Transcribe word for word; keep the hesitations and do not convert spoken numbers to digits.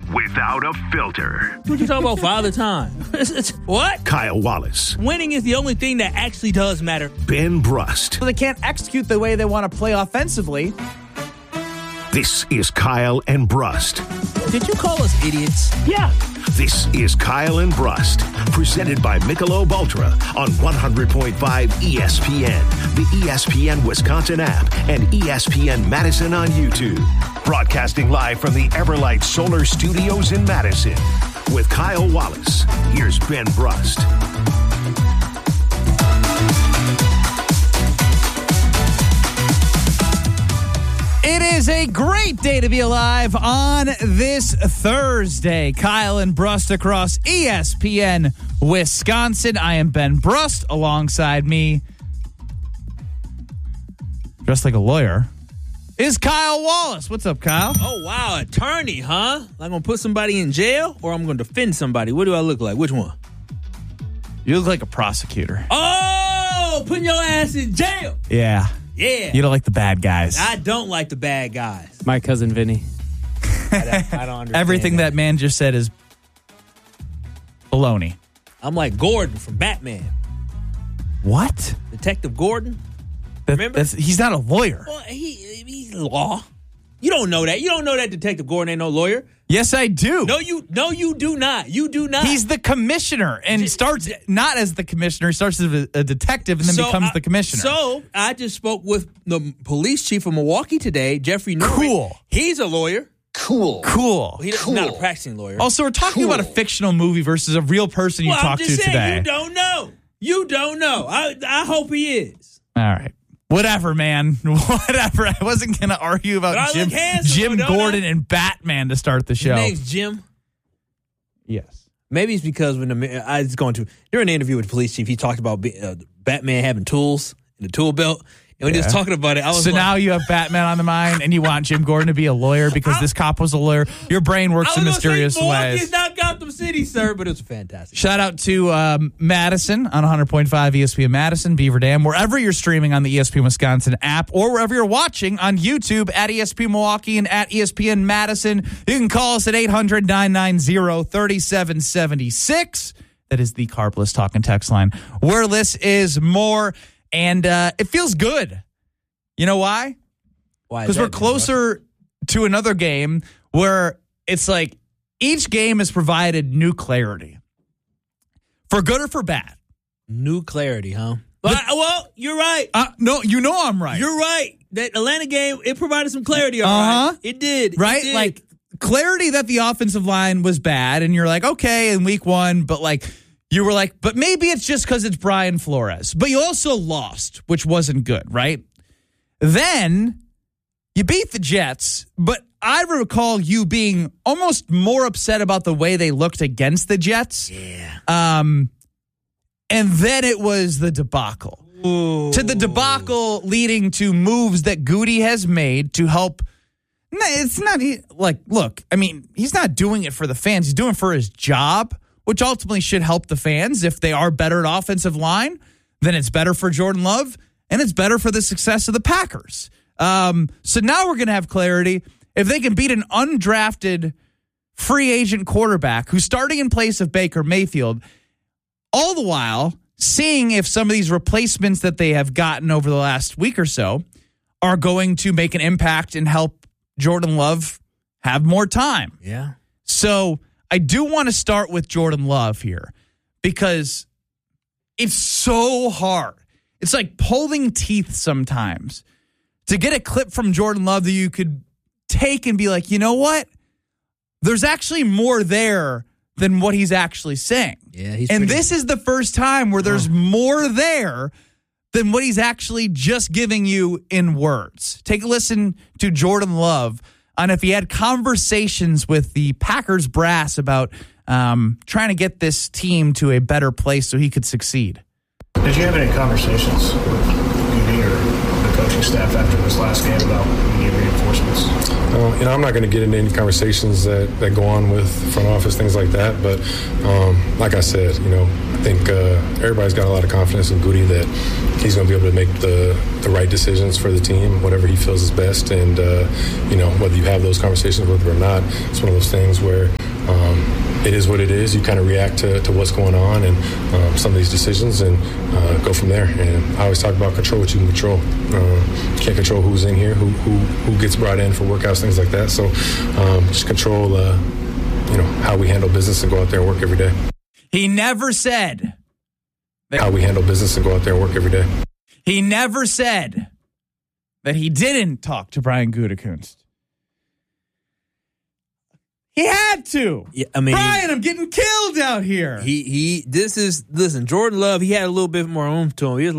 without a filter. What you talking about, Father Time? What? Kyle Wallace. Winning is the only thing that actually does matter. Ben Brust. So they can't execute the way they want to play offensively. This is Kyle and Brust. Did you call us idiots? Yeah. This is Kyle and Brust, presented by Michelob Ultra on one hundred point five E S P N, the E S P N Wisconsin app, and E S P N Madison on YouTube. Broadcasting live from the Everlight Solar Studios in Madison. With Kyle Wallace, here's Ben Brust. It is a great day to be alive on this Thursday. Kyle and Brust across E S P N Wisconsin. I am Ben Brust. Alongside me, dressed like a lawyer, is Kyle Wallace. What's up, Kyle? Oh, wow. Attorney, huh? I'm going to put somebody in jail or I'm going to defend somebody? What do I look like? Which one? You look like a prosecutor. Oh, putting your ass in jail. Yeah. Yeah. You don't like the bad guys. I don't like the bad guys. My cousin Vinny. I don't, I don't understand. Everything that. that man just said is baloney. I'm like Gordon from Batman. What? Detective Gordon. That, Remember? That's, he's not a lawyer. Well, he he's law. You don't know that. You don't know that Detective Gordon ain't no lawyer. Yes, I do. No, you no, you do not. You do not. He's the commissioner and J- starts not as the commissioner. He starts as a, a detective and then so becomes I, the commissioner. So I just spoke with the police chief of Milwaukee today, Jeffrey Norrie. Cool. He's a lawyer. Cool. Cool. He's cool. not a practicing lawyer. Also, we're talking Cool. about a fictional movie versus a real person you well, talked I'm to just saying, today. You don't know. You don't know. I I hope he is. All right. Whatever, man. Whatever. I wasn't going to argue But I about Jim, look handsome, Jim though, don't Gordon I? and Batman to start the show. His name's Jim. Yes. Maybe it's because when the, I was going to during the interview with the police chief, he talked about uh, Batman having tools in the tool belt. And when Yeah. he was talking about it, I was So like, now you have Batman on the mind and you want Jim Gordon to be a lawyer because I- this cop was a lawyer. Your brain works I in was mysterious gonna say, Milwaukee ways. is not Gotham City, sir, but it was fantastic. Shout out to um, Madison on one hundred point five E S P N Madison, Beaver Dam, wherever you're streaming on the E S P N Wisconsin app or wherever you're watching on YouTube at E S P N Milwaukee and at E S P N Madison. You can call us at eight hundred, nine nine zero, three seven seven six. That is the Carbless Talk and Text line. Where less is more, and uh, it feels good. You know why? Why? Because we're closer to another game where it's like each game has provided new clarity. For good or for bad. New clarity, huh? But, well, you're right. Uh, no, you know I'm right. You're right. That Atlanta game, it provided some clarity, all Uh-huh. right? It did. It right? did. Like clarity that the offensive line was bad, and you're like, okay, in week one, but like you were like, but maybe it's just because it's Brian Flores. But you also lost, which wasn't good, right? Then you beat the Jets, but I recall you being almost more upset about the way they looked against the Jets. Yeah. Um, and then it was the debacle. Ooh. To the debacle leading to moves that Goody has made to help. No, it's not like, look, I mean, he's not doing it for the fans. He's doing it for his job, which ultimately should help the fans. If they are better at offensive line, then it's better for Jordan Love. And it's better for the success of the Packers. Um, so now we're going to have clarity. If they can beat an undrafted free agent quarterback who's starting in place of Baker Mayfield, all the while seeing if some of these replacements that they have gotten over the last week or so are going to make an impact and help Jordan Love have more time. Yeah. So I do want to start with Jordan Love here because it's so hard. It's like pulling teeth sometimes to get a clip from Jordan Love that you could take and be like, you know what? There's actually more there than what he's actually saying. Yeah, he's and pretty- this is the first time where there's more there than what he's actually just giving you in words. Take a listen to Jordan Love on if he had conversations with the Packers brass about um, trying to get this team to a better place so he could succeed. Did you have any conversations with Goody or the coaching staff after this last game about needing reinforcements? Uh, you know, I'm not going to get into any conversations that, that go on with front office, things like that. But um, like I said, you know, I think uh, everybody's got a lot of confidence in Goody that, he's going to be able to make the, the right decisions for the team, whatever he feels is best. And, uh, you know, whether you have those conversations with him or not, it's one of those things where um, it is what it is. You kind of react to, to what's going on and um, some of these decisions and uh, go from there. And I always talk about control what you can control. Uh, you can't control who's in here, who, who, who gets brought in for workouts, things like that. So um, just control, uh, you know, how we handle business and go out there and work every day. He never said that how we handle business and go out there and work every day. He never said that he didn't talk to Brian Gutekunst. He had to. Yeah, I mean, Brian, I'm getting killed out here. He he. This is listen. Jordan Love. He had a little bit more oomph to him. He was